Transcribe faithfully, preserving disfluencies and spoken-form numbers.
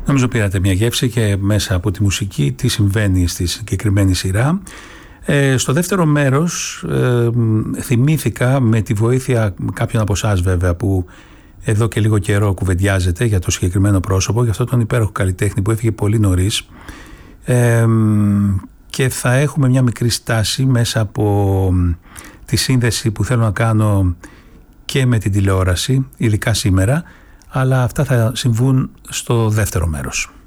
Νομίζω πήρατε μια γεύση και μέσα από τη μουσική τι συμβαίνει στη συγκεκριμένη σειρά. Ε, στο δεύτερο μέρος ε, θυμήθηκα με τη βοήθεια κάποιον από εσάς βέβαια που εδώ και λίγο καιρό κουβεντιάζεται για το συγκεκριμένο πρόσωπο, για αυτόν τον υπέροχο καλλιτέχνη που έφυγε πολύ νωρίς, ε, και θα έχουμε μια μικρή στάση μέσα από τη σύνδεση που θέλω να κάνω και με την τηλεόραση, ειδικά σήμερα, αλλά αυτά θα συμβούν στο δεύτερο μέρος.